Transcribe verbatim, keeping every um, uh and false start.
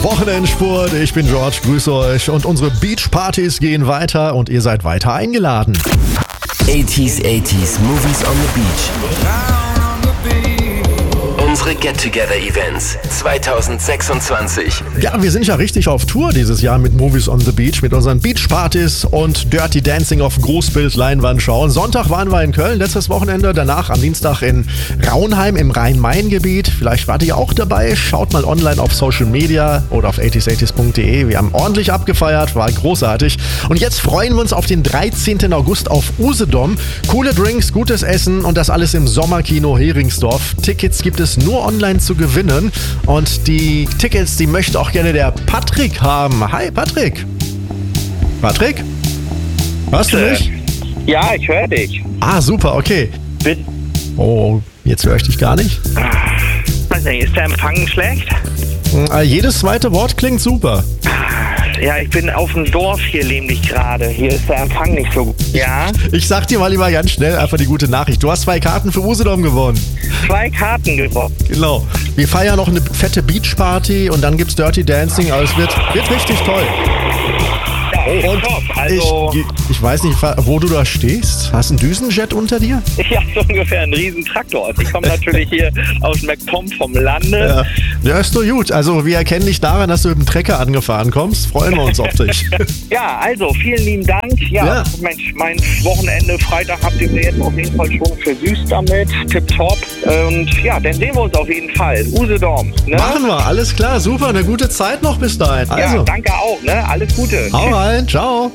Wochenendspurt, ich bin George, grüße euch und unsere Beachpartys gehen weiter und ihr seid weiter eingeladen. eighties, eighties, Movies on the Beach. Unsere Get-Together-Events zwanzig sechsundzwanzig. Ja, wir sind ja richtig auf Tour dieses Jahr mit Movies on the Beach, mit unseren Beachpartys und Dirty Dancing auf Großbild-Leinwand schauen. Sonntag waren wir in Köln, letztes Wochenende, danach am Dienstag in Raunheim im Rhein-Main-Gebiet. Vielleicht wart ihr auch dabei, schaut mal online auf Social Media oder auf eighties eighties punkt de. Wir haben ordentlich abgefeiert, war großartig. Und jetzt freuen wir uns auf den dreizehnten August auf Usedom. Coole Drinks, gutes Essen und das alles im Sommerkino Heringsdorf. Tickets gibt es nur online zu gewinnen und die Tickets, die möchte auch gerne der Patrick haben. Hi Patrick. Patrick? Hörst du mich? Ja, ich höre dich. Ah, super, okay. Bitte? Oh, jetzt höre ich dich gar nicht. Weiß nicht, ist der Empfang schlecht? Äh, jedes zweite Wort klingt super. Ja, ich bin auf dem Dorf hier nämlich gerade. Hier ist der Empfang nicht so gut. Ja? Ich sag dir mal lieber ganz schnell einfach die gute Nachricht. Du hast zwei Karten für Usedom gewonnen. Zwei Karten gewonnen. Genau. Wir feiern noch eine fette Beachparty und dann gibt's Dirty Dancing. Also es wird, wird richtig toll. Ja, und top. Also, ich, ich weiß nicht, wo du da stehst. Hast du einen Düsenjet unter dir? ich habe so ungefähr einen riesen Traktor. Also ich komme natürlich hier aus MacPom vom Lande. Ja. Ja, ist doch gut. Also wir erkennen dich daran, dass du mit dem Trecker angefahren kommst. Freuen wir uns auf dich. Ja, also vielen lieben Dank. Ja, Ja. Mensch, mein Wochenende, Freitag habt ihr mir jetzt auf jeden Fall schon versüßt damit. Tipptopp. Und ja, dann sehen wir uns auf jeden Fall. Usedom. Ne? Machen wir. Alles klar. Super. Eine gute Zeit noch bis dahin. Also, Ja, danke auch. Ne? Alles Gute. hau rein. Ciao.